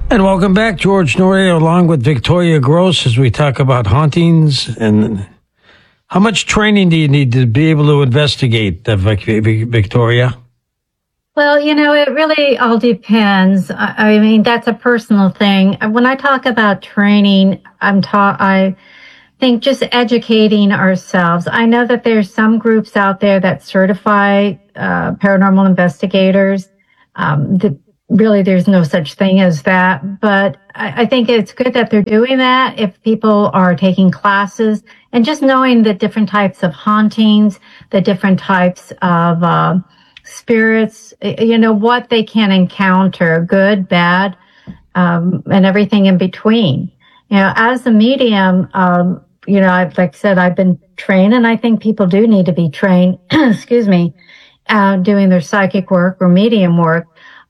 And welcome back, George Noory, along with Victoria Gross, as we talk about hauntings. And how much training do you need to be able to investigate, Victoria? Well, it really all depends. I mean, that's a personal thing. When I talk about training, I think just educating ourselves. I know that there's some groups out there that certify paranormal investigators. Really, there's no such thing as that. But I think it's good that they're doing that if people are taking classes and just knowing the different types of hauntings, the different types of spirits, what they can encounter, good, bad, and everything in between. As a medium, like I said, I've been trained, and I think people do need to be trained, excuse me, doing their psychic work or medium work.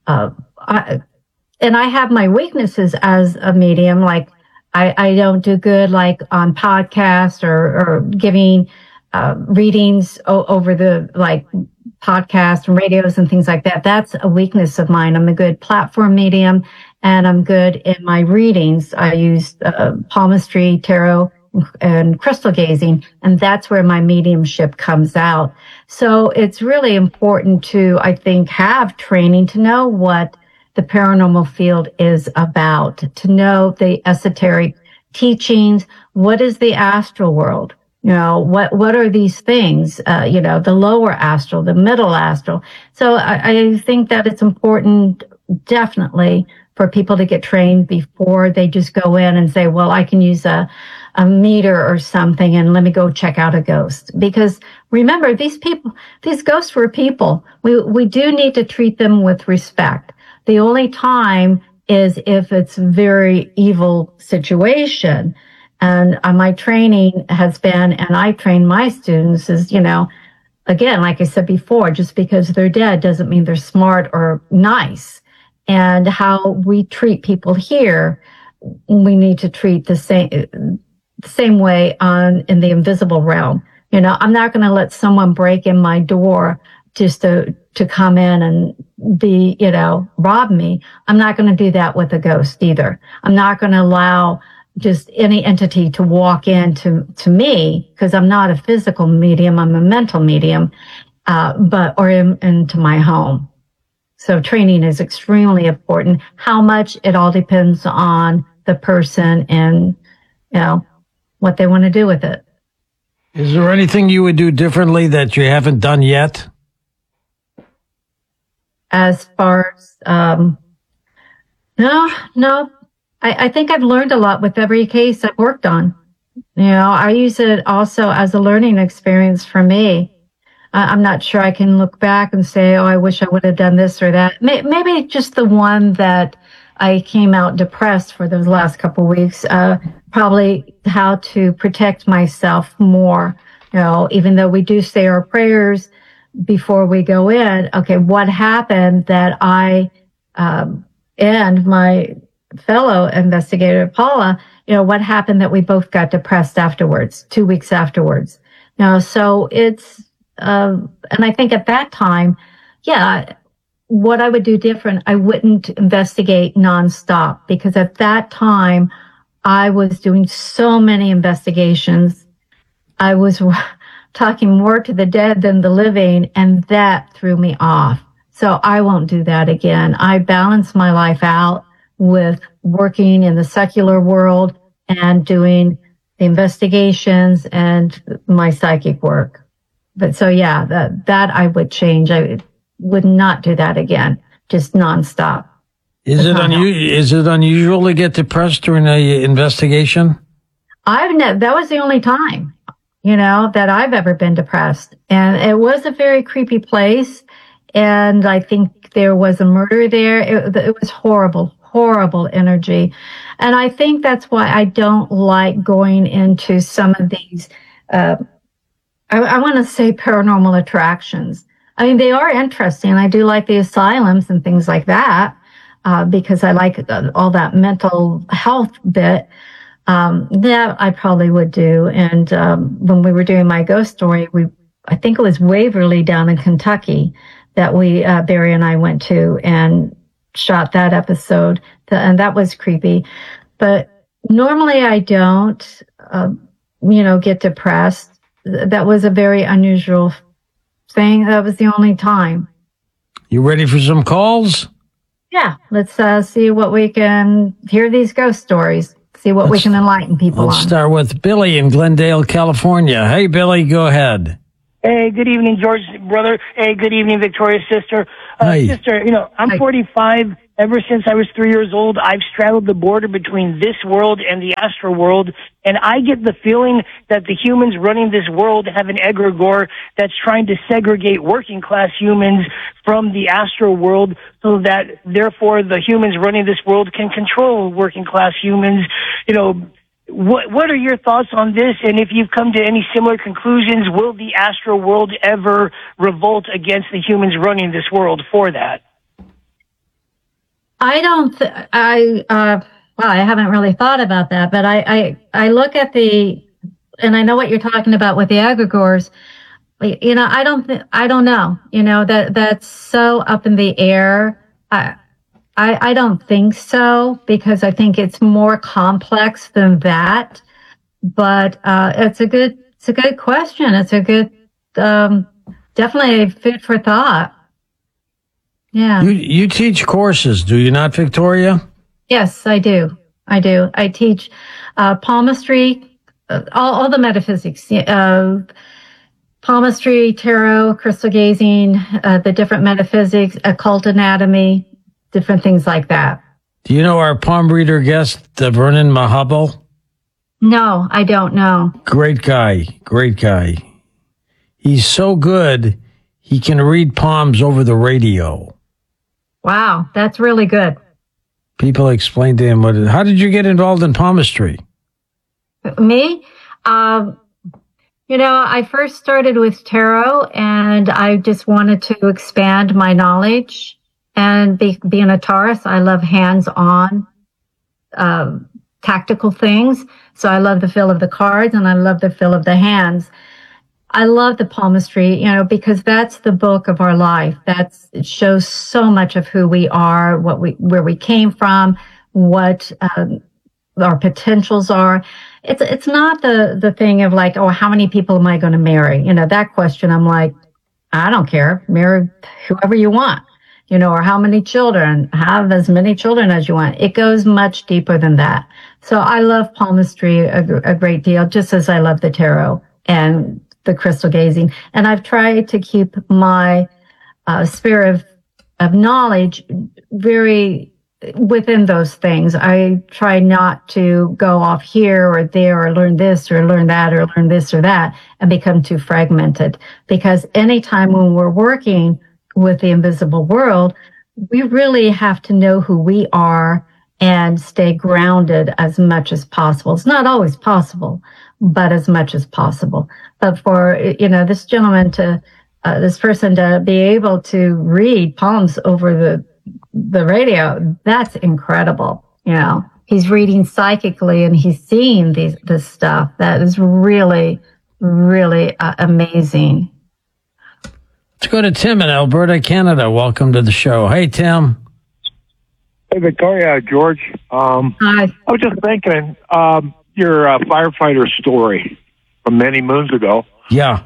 And I have my weaknesses as a medium, like I don't do good like on podcasts or giving readings over the like podcasts and radios and things like that. That's a weakness of mine. I'm a good platform medium, and I'm good in my readings. I use palmistry, tarot, and crystal gazing, and that's where my mediumship comes out. So it's really important to, I think, have training to know what the paranormal field is about, to know the esoteric teachings. What is the astral world? What are these things? The lower astral, the middle astral. So I think that it's important, definitely, for people to get trained before they just go in and say, well, I can use a meter or something and let me go check out a ghost. Because remember, these ghosts were people. We do need to treat them with respect. The only time is if it's a very evil situation. And my training has been, and I train my students is, again, like I said before, just because they're dead doesn't mean they're smart or nice. And how we treat people here, we need to treat the same way in the invisible realm. I'm not going to let someone break in my door just to come in and be, rob me. I'm not going to do that with a ghost either. I'm not going to allow just any entity to walk into me, because I'm not a physical medium. I'm a mental medium, into my home. So training is extremely important. How much, it all depends on the person and, what they want to do with it. Is there anything you would do differently that you haven't done yet? As far as, no. I think I've learned a lot with every case I've worked on. I use it also as a learning experience for me. I'm not sure I can look back and say, oh, I wish I would have done this or that. Maybe just the one that I came out depressed for those last couple of weeks, probably how to protect myself more. Even though we do say our prayers before we go in, okay, what happened that I and my fellow investigator, Paula, what happened that we both got depressed afterwards, 2 weeks afterwards. So it's, and I think at that time, what I would do different, I wouldn't investigate nonstop, because at that time I was doing so many investigations. I was talking more to the dead than the living, and that threw me off. So I won't do that again. I balance my life out with working in the secular world and doing the investigations and my psychic work. But so that I would change. I would not do that again, just nonstop. Is it unusual to get depressed during an investigation? That was the only time, that I've ever been depressed. And it was a very creepy place. And I think there was a murder there. It was horrible energy. And I think that's why I don't like going into some of these, I want to say paranormal attractions. I mean, they are interesting. I do like the asylums and things like that, because I like all that mental health bit. That I probably would do. And when we were doing my ghost story, I think it was Waverly down in Kentucky that Barry and I went to, and shot that episode, and that was creepy. But normally I don't, get depressed. That was a very unusual thing. That was the only time. You ready for some calls? Yeah, let's see what we can hear these ghost stories. See what we can enlighten people on. Let's start with Billy in Glendale, California. Hey, Billy, go ahead. Hey, good evening, George, brother. Hey, good evening, Victoria's sister. Hi. Sister, I'm 45. Ever since I was 3 years old, I've straddled the border between this world and the astral world, and I get the feeling that the humans running this world have an egregore that's trying to segregate working class humans from the astral world so that, therefore, the humans running this world can control working class humans. What are your thoughts on this? And if you've come to any similar conclusions, will the astral world ever revolt against the humans running this world for that? I don't. I haven't really thought about that, but I look at and I know what you're talking about with the egregores. I don't know. That's so up in the air. I don't think so, because I think it's more complex than that. But it's a good question. It's a good, definitely food for thought. Yeah. You teach courses, do you not, Victoria? Yes, I do. I teach palmistry, all the metaphysics, palmistry, tarot, crystal gazing, the different metaphysics, occult anatomy, different things like that. Do you know our palm reader guest, Vernon Mahabal? No, I don't know. Great guy. He's so good, he can read palms over the radio. Wow, that's really good. People explain to him, how did you get involved in palmistry? Me? I first started with tarot, and I just wanted to expand my knowledge. And being a Taurus, I love hands-on, tactical things. So I love the feel of the cards, and I love the feel of the hands. I love the palmistry, because that's the book of our life. It shows so much of who we are, where we came from, what our potentials are. It's not the thing of like, how many people am I going to marry? That question. I'm like, I don't care. Marry whoever you want, or how many children. Have as many children as you want. It goes much deeper than that. So I love palmistry a great deal, just as I love the tarot and the crystal gazing. And I've tried to keep my sphere of knowledge very within those things. I try not to go off here or there or learn this or learn that or learn this or that and become too fragmented. Because anytime when we're working with the invisible world, we really have to know who we are and stay grounded as much as possible. It's not always possible, but as much as possible. But for, this gentleman this person to be able to read palms over the radio, that's incredible. He's reading psychically and he's seeing this stuff. That is really, really amazing. Let's go to Tim in Alberta, Canada. Welcome to the show. Hey, Tim. Hey, Victoria, George. Hi. I was just thinking, your firefighter story from many moons ago. Yeah.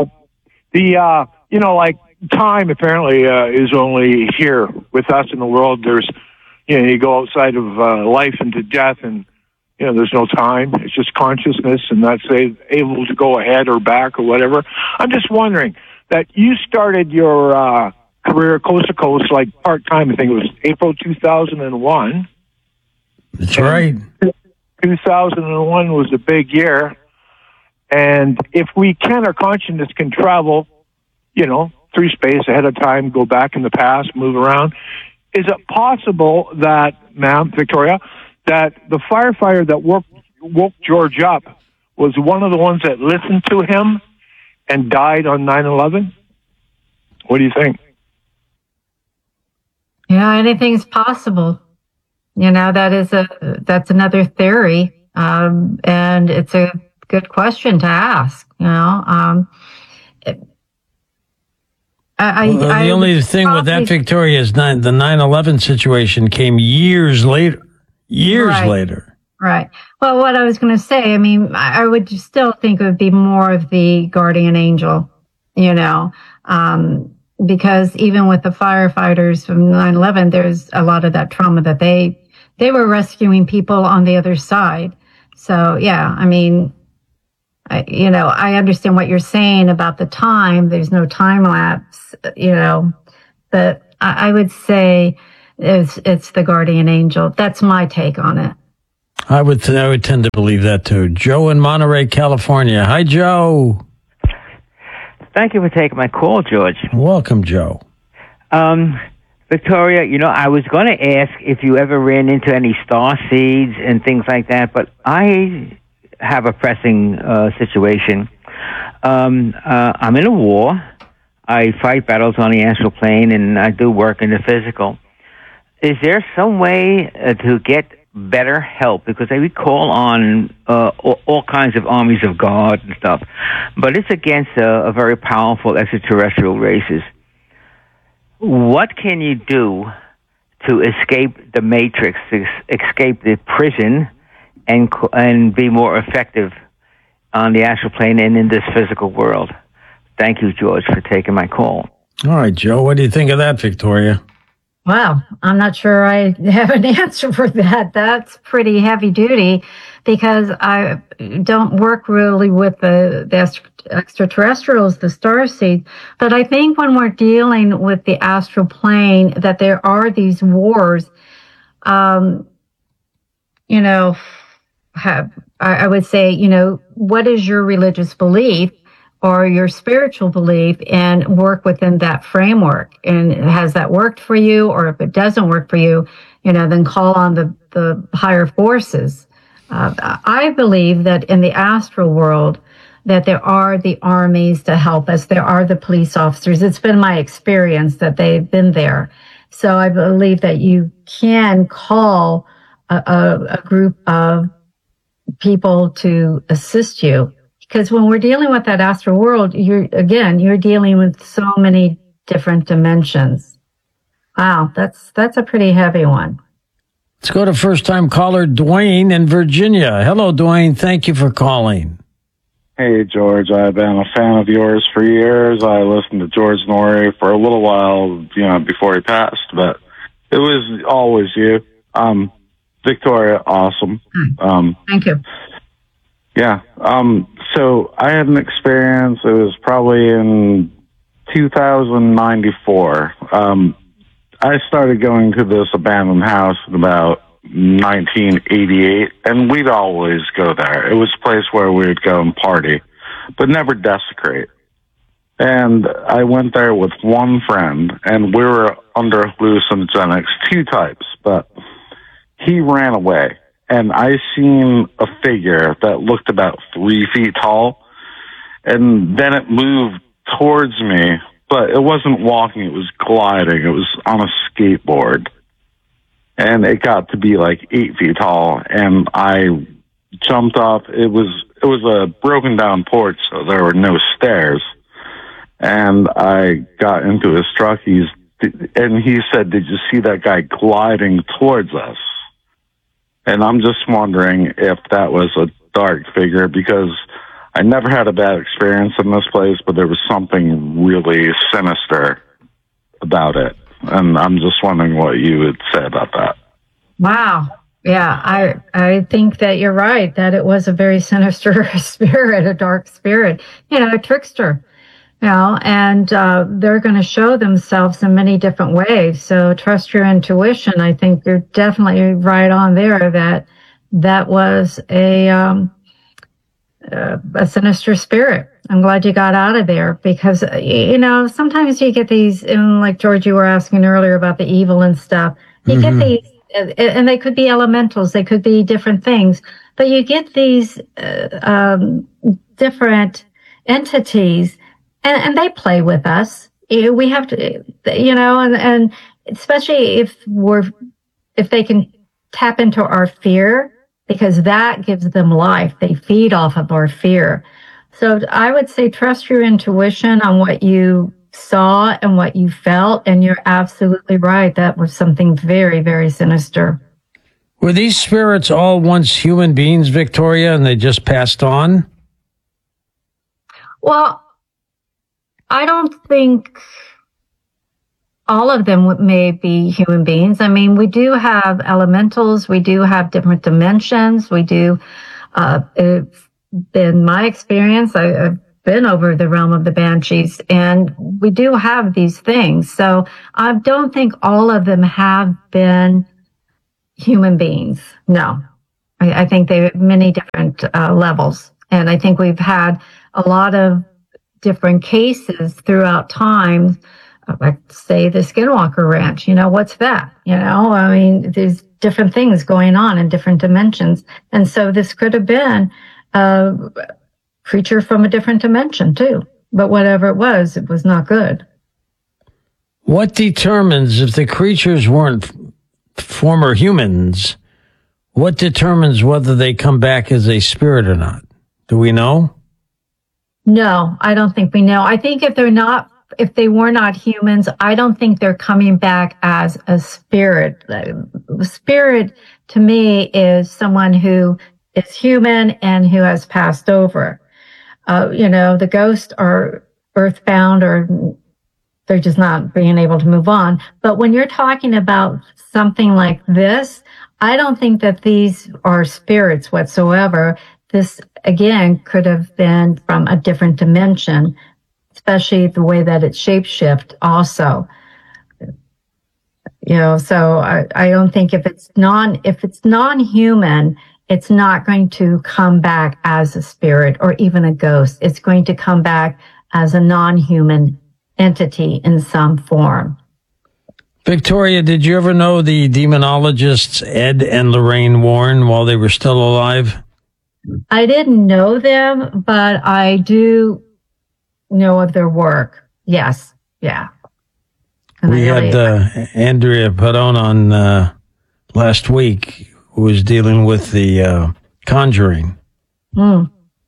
Like time apparently is only here with us in the world. There's, you go outside of life into death, and there's no time. It's just consciousness, and that's able to go ahead or back or whatever. I'm just wondering that you started your career coast to coast, like part-time. I think it was April 2001. That's right. 2001 was a big year. And if our consciousness can travel, through space ahead of time, go back in the past, move around, is it possible that, ma'am, Victoria, that the firefighter that woke George up was one of the ones that listened to him and died on 9/11? What do you think? Yeah, anything's possible. That's another theory. And it's a good question to ask, The only thing with that, Victoria, is the 9/11 situation came years later. Later. Right. Well, what I was going to say, I mean, I would still think it would be more of the guardian angel, because even with the firefighters from 9/11, there's a lot of that trauma that they were rescuing people on the other side. So, yeah, I mean, I understand what you're saying about the time. There's no time lapse, but I would say it's the guardian angel. That's my take on it. I would tend to believe that too. Joe in Monterey, California. Hi, Joe. Thank you for taking my call, George. Welcome, Joe. Victoria, I was going to ask if you ever ran into any star seeds and things like that, but I have a pressing situation. I'm in a war. I fight battles on the astral plane, and I do work in the physical. Is there some way to get better help? Because we call on all kinds of armies of God and stuff, but it's against a very powerful extraterrestrial races. What can you do to escape the matrix, to escape the prison, and be more effective on the astral plane and in this physical world? Thank you, George, for taking my call. All right, Joe, what do you think of that, Victoria? Wow, I'm not sure I have an answer for that. That's pretty heavy duty because I don't work really with the extraterrestrials, the starseeds. But I think when we're dealing with the astral plane, that there are these wars. I would say, what is your religious belief or your spiritual belief, and work within that framework? And has that worked for you? Or if it doesn't work for you, then call on the higher forces. I believe that in the astral world, that there are the armies to help us. There are the police officers. It's been my experience that they've been there. So I believe that you can call a group of people to assist you. Because when we're dealing with that astral world, you're dealing with so many different dimensions. Wow, that's a pretty heavy one. Let's go to first-time caller Dwayne in Virginia. Hello, Dwayne. Thank you for calling. Hey, George. I've been a fan of yours for years. I listened to George Norrie for a little while, before he passed, but it was always you. Victoria, awesome. Thank you. Yeah. So I had an experience. It was probably in 2094. I started going to this abandoned house in about 1988, and we'd always go there. It was a place where we'd go and party, but never desecrate. And I went there with one friend, and we were under hallucinogenics, 2 types, but he ran away. And I seen a figure that looked about 3 feet tall, and then it moved towards me, but it wasn't walking, it was gliding. It was on a skateboard. And it got to be like 8 feet tall, and I jumped off. It was a broken down porch, so there were no stairs. And I got into his truck, and he said, "Did you see that guy gliding towards us?" And I'm just wondering if that was a dark figure, because I never had a bad experience in this place, but there was something really sinister about it. And I'm just wondering what you would say about that. Wow. Yeah, I think that you're right, that it was a very sinister spirit, a dark spirit, a trickster. And they're going to show themselves in many different ways. So trust your intuition. I think you're definitely right on there that was a sinister spirit. I'm glad you got out of there because, sometimes you get these, and like George, you were asking earlier about the evil and stuff. You get these, and they could be elementals. They could be different things, but you get these different entities. And they play with us. We have to, and especially if they can tap into our fear, because that gives them life. They feed off of our fear. So I would say trust your intuition on what you saw and what you felt. And you're absolutely right. That was something very, very sinister. Were these spirits all once human beings, Victoria, and they just passed on? Well, I don't think all of them may be human beings. I mean, we do have elementals. We do have different dimensions. We do, in my experience, I've been over the realm of the banshees, and we do have these things. So I don't think all of them have been human beings. No, I think they have many different levels. And I think we've had a lot of different cases throughout time, like say the Skinwalker Ranch. You know, what's that? You know, I mean, there's different things going on in different dimensions. And so this could have been a creature from a different dimension too. But whatever it was not good. What determines if the creatures weren't former humans? What determines whether they come back as a spirit or not? Do we know? No, I don't think we know. I think if they were not humans, I don't think they're coming back as a spirit. Spirit to me is someone who is human and who has passed over. The ghosts are earthbound, or they're just not being able to move on. But when you're talking about something like this, I don't think that these are spirits whatsoever. This, again, could have been from a different dimension, especially the way that it shapeshift also. So I don't think if it's non-human, it's not going to come back as a spirit or even a ghost. It's going to come back as a non-human entity in some form. Victoria, did you ever know the demonologists Ed and Lorraine Warren while they were still alive? I didn't know them, but I do know of their work. Yes. Yeah. And we had Andrea Perron on last week, who was dealing with the Conjuring. Yeah.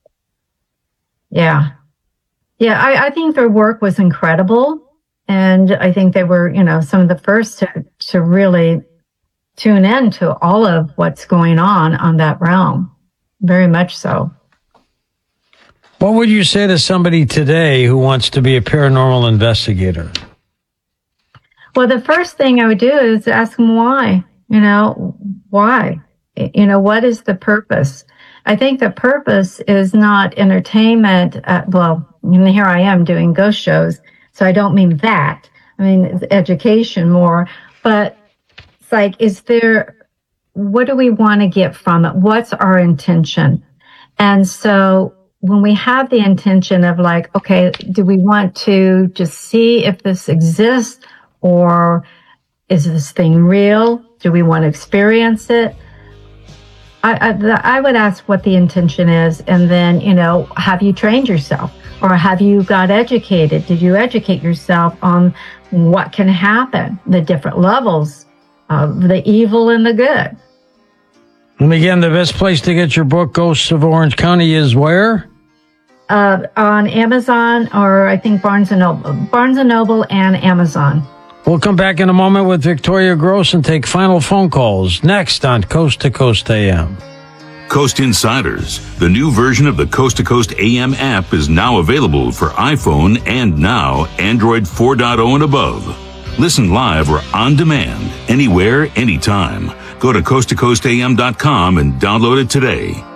Yeah, I think their work was incredible. And I think they were, some of the first to really tune in to all of what's going on that realm. Very much so. What would you say to somebody today who wants to be a paranormal investigator? Well, the first thing I would do is ask them why. Why? What is the purpose? I think the purpose is not entertainment. Here I am doing ghost shows, so I don't mean that. I mean, it's education more. But it's like, what do we want to get from it? What's our intention? And so when we have the intention of like, okay, do we want to just see if this exists, or is this thing real? Do we want to experience it? I would ask what the intention is, and then, have you trained yourself, or have you got educated? Did you educate yourself on what can happen, the different levels of the evil and the good? And again, the best place to get your book, Ghosts of Orange County, is where? On Amazon, or I think Barnes & Noble and Amazon. We'll come back in a moment with Victoria Gross and take final phone calls next on Coast to Coast AM. Coast Insiders, the new version of the Coast to Coast AM app, is now available for iPhone and now Android 4.0 and above. Listen live or on demand, anywhere, anytime. Go to coasttocoastam.com and download it today.